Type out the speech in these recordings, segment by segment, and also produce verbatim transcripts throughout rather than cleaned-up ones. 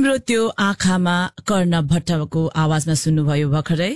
तिम्रो त्यो आँखामा कर्ण भट्टको आवाजमा सुन्नुभयो भर्खरै।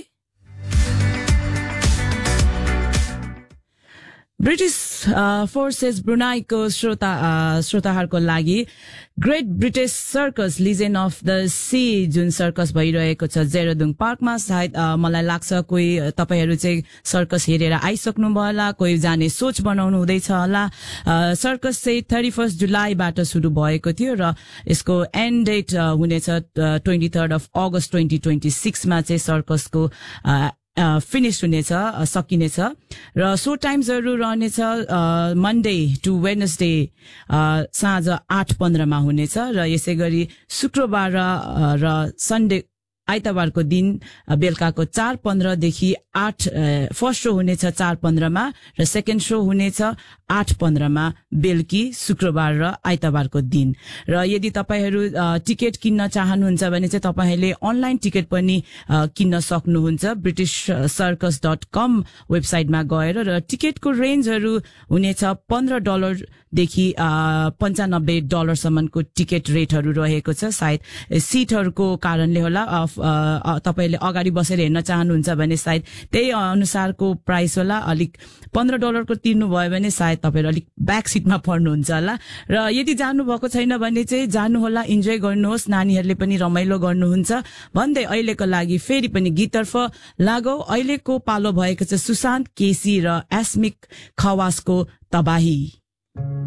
ब्रिटिश फोर्सेस ब्रुनाईको श्रोता श्रोताहरूको लागि great British circus legend of the C जुन सर्कस भइरहेको छ जेरोदुङ पार्कमा, सायद मलाई लाग्छ कोही तपाईहरू चाहिँ सर्कस हेरेर आइसक्नु भयो होला, कोही जाने सोच बनाउनु हुँदैछ होला। सर्कस चाहिँ थर्टी फर्स्ट जुलाईबाट सुरु भएको थियो र यसको एन्ड डेट हुनेछ twenty third of August twenty twenty सिक्समा चाहिँ सर्कसको फिनिश हुनेछ, सकिनेछ र सो टाइम्सहरू रहनेछ मन्डे टु वेडनेसडे साँझ आठ पन्ध्रमा हुनेछ र यसै गरी शुक्रबार र सन्डे आइतबारको दिन बेलुकाको चार पन्ध्रदेखि आठ फर्स्ट शो हुनेछ चार पन्ध्रमा र सेकेन्ड शो हुनेछ आठ पन्ध्रमा बेलुकी शुक्रबार र आइतबारको दिन। र यदि तपाईहरू टिकट किन्न चाहनुहुन्छ भने चाहिँ तपाईहरूले अनलाइन टिकट पनि किन्न सक्नुहुन्छ ब्रिटिश सर्कस डट कम वेबसाइटमा गएर, र टिकटको रेन्जहरू हुनेछ पन्ध्र डलरदेखि पन्चानब्बे डलरसम्मको टिकट रेटहरू रहेको छ। सायद सिटहरूको कारणले होला, तपाईले अगाडि बसेर हेर्न चाहनुहुन्छ भने सायद त्यही अनुसारको प्राइस होला। अलिक पन्ध्र डलरको तिर्नु भयो भने सायद तपाईहरु अलिक ब्याक सिटमा पर्नुहुन्छ होला। र यदि जानु भएको छैन भने चाहिँ जानु होला, इन्जोय गर्नुहोस्, नानीहरूले पनि रमाइलो गर्नुहुन्छ भन्दै अहिलेको लागि फेरि पनि गीततर्फ लागौ। अहिलेको पालो भएको छ सुशान्त केसी र एस्मिक खवासको तबाही।